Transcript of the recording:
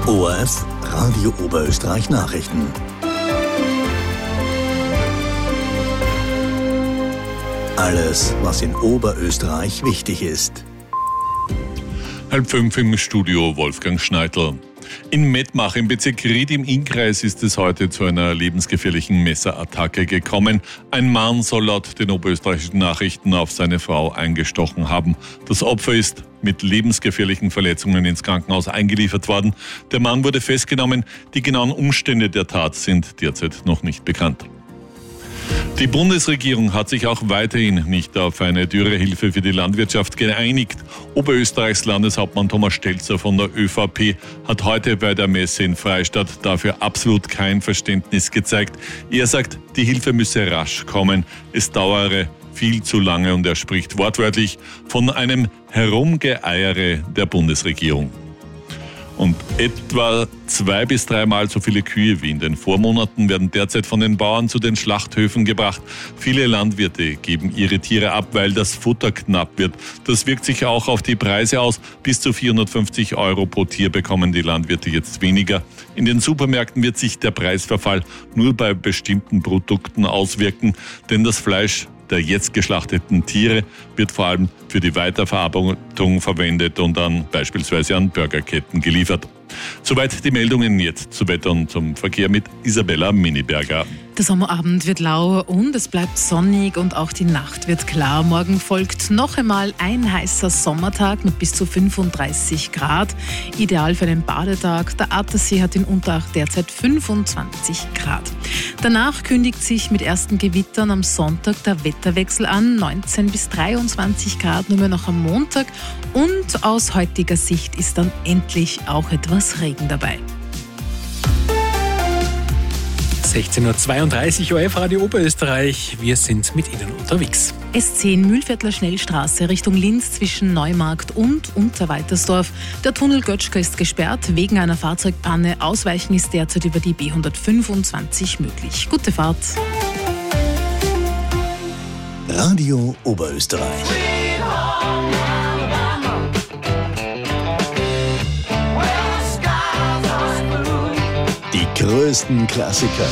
ORF Radio Oberösterreich Nachrichten. Alles, was in Oberösterreich wichtig ist. 4:30 im Studio Wolfgang Schneidl. In Mettmach im Bezirk Ried im Innkreis ist es heute zu einer lebensgefährlichen Messerattacke gekommen. Ein Mann soll laut den oberösterreichischen Nachrichten auf seine Frau eingestochen haben. Das Opfer ist mit lebensgefährlichen Verletzungen ins Krankenhaus eingeliefert worden. Der Mann wurde festgenommen. Die genauen Umstände der Tat sind derzeit noch nicht bekannt. Die Bundesregierung hat sich auch weiterhin nicht auf eine Dürrehilfe für die Landwirtschaft geeinigt. Oberösterreichs Landeshauptmann Thomas Stelzer von der ÖVP hat heute bei der Messe in Freistadt dafür absolut kein Verständnis gezeigt. Er sagt, die Hilfe müsse rasch kommen. Es dauere viel zu lange und er spricht wortwörtlich von einem Herumgeeiere der Bundesregierung. Und etwa 2- bis 3-mal so viele Kühe wie in den Vormonaten werden derzeit von den Bauern zu den Schlachthöfen gebracht. Viele Landwirte geben ihre Tiere ab, weil das Futter knapp wird. Das wirkt sich auch auf die Preise aus. Bis zu 450 € pro Tier bekommen die Landwirte jetzt weniger. In den Supermärkten wird sich der Preisverfall nur bei bestimmten Produkten auswirken, denn das Fleisch der jetzt geschlachteten Tiere wird vor allem für die Weiterverarbeitung verwendet und dann beispielsweise an Burgerketten geliefert. Soweit die Meldungen. Jetzt zu Wetter und zum Verkehr mit Isabella Miniberger. Der Sommerabend wird lau und es bleibt sonnig und auch die Nacht wird klar. Morgen folgt noch einmal ein heißer Sommertag mit bis zu 35 Grad. Ideal für einen Badetag. Der Attersee hat in Unterach derzeit 25 Grad. Danach kündigt sich mit ersten Gewittern am Sonntag der Wetterwechsel an. 19 bis 23 Grad nur mehr noch am Montag. Und aus heutiger Sicht ist dann endlich auch etwas Regen dabei. 16:32 Uhr, ORF Radio Oberösterreich. Wir sind mit Ihnen unterwegs. S10 Mühlviertler Schnellstraße Richtung Linz zwischen Neumarkt und Unterweitersdorf. Der Tunnel Götschka ist gesperrt wegen einer Fahrzeugpanne. Ausweichen ist derzeit über die B125 möglich. Gute Fahrt. Radio Oberösterreich. Die größten Klassiker